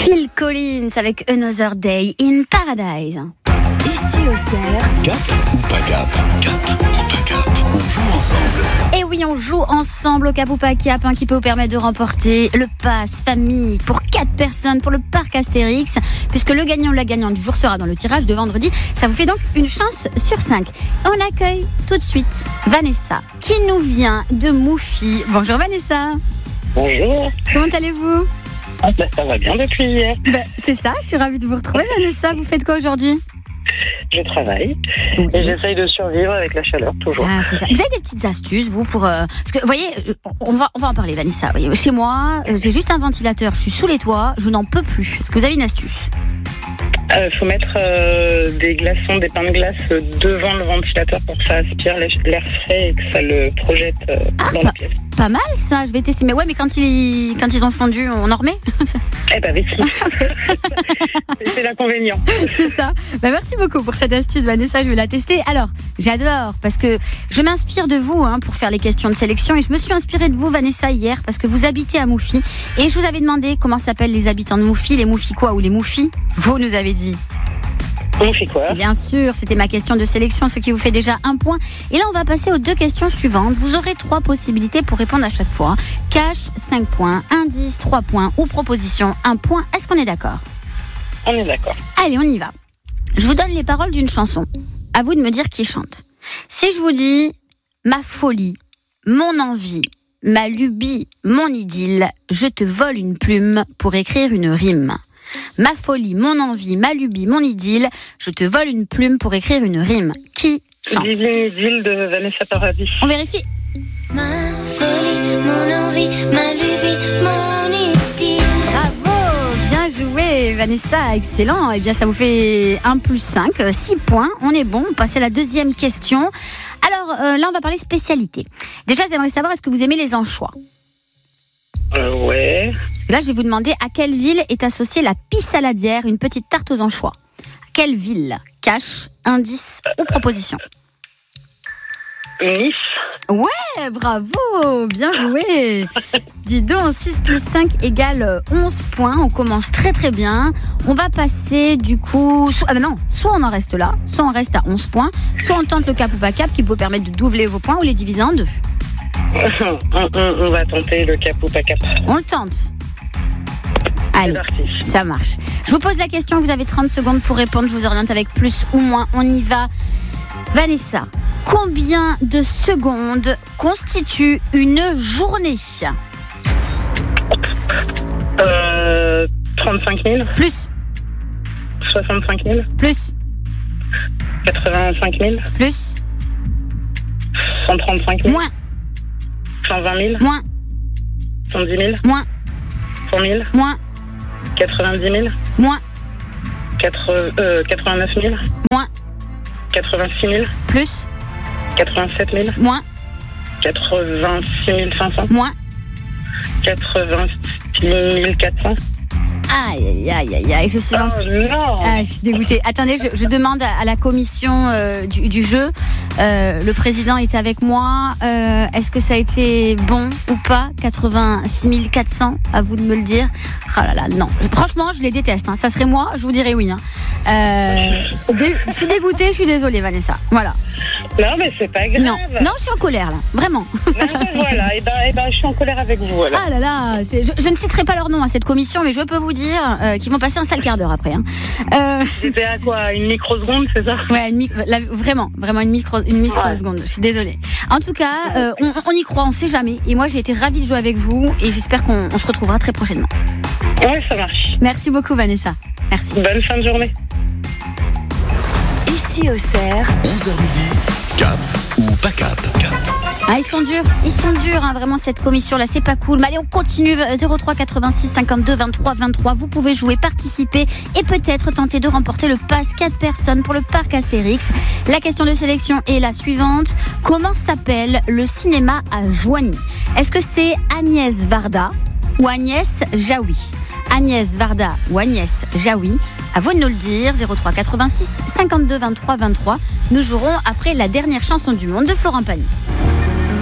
Phil Collins avec Another Day in Paradise. Ici au Cerf. Cap ou pas cap? Cap ou pas cap? On joue ensemble. Et oui, on joue ensemble au Cap ou pas cap, qui peut vous permettre de remporter le pass famille pour 4 personnes pour le parc Astérix, puisque le gagnant ou la gagnante du jour sera dans le tirage de vendredi. Ça vous fait donc une chance sur 5. On accueille tout de suite Vanessa, qui nous vient de Moufy. Bonjour Vanessa. Bonjour. Comment allez-vous? Ça va bien depuis hier. C'est ça, je suis ravie de vous retrouver Vanessa. Vous faites quoi aujourd'hui? Je travaille et j'essaye de survivre avec la chaleur, toujours. Ah, c'est ça. Vous avez des petites astuces, vous, pour... parce que, vous voyez, on va en parler, Vanessa. Vous voyez, chez moi, j'ai juste un ventilateur, je suis sous les toits, je n'en peux plus. Est-ce que vous avez une astuce? Faut mettre des glaçons, des pains de glace devant le ventilateur pour que ça aspire l'air frais et que ça le projette dans la pièce. Pas mal ça, je vais tester. Mais ouais, mais quand ils ont fondu, on en remet? Eh ben, oui. C'est l'inconvénient. C'est ça. Merci beaucoup pour cette astuce, Vanessa. Je vais la tester. Alors, j'adore parce que je m'inspire de vous pour faire les questions de sélection. Et je me suis inspirée de vous, Vanessa, hier parce que vous habitez à Moufy. Et je vous avais demandé comment s'appellent les habitants de Moufy, les Moufycois ou les Moufis. Vous nous avez dit. Moufycois. Bien sûr, c'était ma question de sélection, ce qui vous fait déjà 1 point. Et là, on va passer aux 2 questions suivantes. Vous aurez 3 possibilités pour répondre à chaque fois. Cash, 5 points. Indice, 3 points. Ou proposition, 1 point. Est-ce qu'on est d'accord? On est d'accord. Allez, on y va. Je vous donne les paroles d'une chanson. À vous de me dire qui chante. Si je vous dis ma folie, mon envie, ma lubie, mon idylle, je te vole une plume pour écrire une rime. Ma folie, mon envie, ma lubie, mon idylle, je te vole une plume pour écrire une rime. Qui chante? Divine idylle de Vanessa Paradis. On vérifie. Ma folie, mon envie, ma lubie, mon idylle. Bravo, bien joué Vanessa, excellent. Eh bien ça vous fait 1 + 5, 6 points. On est bon, on passe à la 2e question. Alors là on va parler spécialité. Déjà j'aimerais savoir, est-ce que vous aimez les anchois? Ouais. Parce que là je vais vous demander à quelle ville est associée la pie saladière, une petite tarte aux anchois. À quelle ville? Cash, indice ou proposition? Nice. Ouais, bravo, bien joué. Dis donc, 6 + 5 égale 11 points. On commence très très bien. On va passer du coup... soit on en reste là, soit on reste à 11 points, soit on tente le cap ou pas cap qui peut permettre de doubler vos points ou les diviser en 2. On va tenter le cap ou pas cap. On le tente. Allez, ça marche. Je vous pose la question, vous avez 30 secondes pour répondre. Je vous oriente avec plus ou moins. On y va. Vanessa, combien de secondes constitue une journée? 35 000. Plus. 65 000. Plus. 85 000. Plus. 135 000. Moins. 120 000. Moins. 110 000. Moins. 100 000. Moins. 90 000. Moins. 89 000. Moins. 86 000. Plus. 87 000. Moins. 86 500. Moins. 86 400. Aïe, aïe, aïe, aïe, je suis Oh non. Je suis dégoûtée. Attendez, je demande à la commission du jeu. Le président est avec moi. Est-ce que ça a été bon ou pas? 86 400, à vous de me le dire. Ah là là, non. Franchement, je les déteste. Ça serait moi, je vous dirais oui. Je suis dégoûtée, je suis désolée, Vanessa. Voilà. Non, mais c'est pas grave. Non, je suis en colère, là. Vraiment. Non, mais voilà. Et ben, je suis en colère avec vous. Voilà. Ah là là, je ne citerai pas leur nom à cette commission, mais je peux vous dire qu'ils vont passer un sale quart d'heure après. C'était à quoi? Une microseconde, c'est ça? Ouais, vraiment une microseconde. Je suis désolée. En tout cas, on y croit, on sait jamais. Et moi, j'ai été ravie de jouer avec vous et j'espère qu'on se retrouvera très prochainement. Ouais, ça marche. Merci beaucoup, Vanessa. Merci. Bonne fin de journée. Ici au Cerf. 11h midi. Cap ou pas cap? Cap. Ah, ils sont durs, vraiment cette commission-là, c'est pas cool. Mais allez, on continue. 03 86 52 23 23. Vous pouvez jouer, participer et peut-être tenter de remporter le pass 4 personnes pour le parc Astérix. La question de sélection est la suivante. Comment s'appelle le cinéma à Joigny? Est-ce que c'est Agnès Varda ou Agnès Jaoui? Agnès Varda ou Agnès Jaoui? À vous de nous le dire. 03 86 52 23 23. Nous jouerons après la dernière chanson du monde de Florent Pagny.